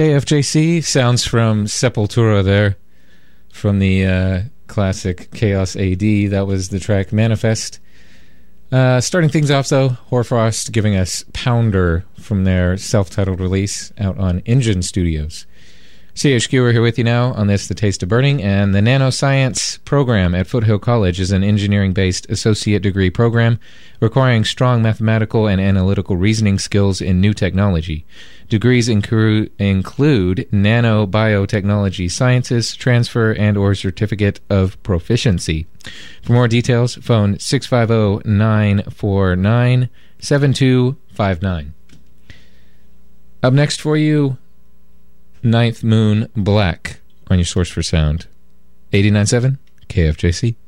KFJC, sounds from Sepultura there, from the classic Chaos AD. That was the track Manifest. Starting things off, though, Hoarfrost giving us Pounder from their self-titled release out on Engine Studios. CHQ, we're here with you now on this, The Taste of Burning, and the Nanoscience program at Foothill College is an engineering-based associate degree program requiring strong mathematical and analytical reasoning skills in new technology. Degrees include nanobiotechnology sciences, transfer, and or certificate of proficiency. For more details, phone 650-949-7259. Up next for you, Ninth Moon Black on your source for sound. 89.7 KFJC.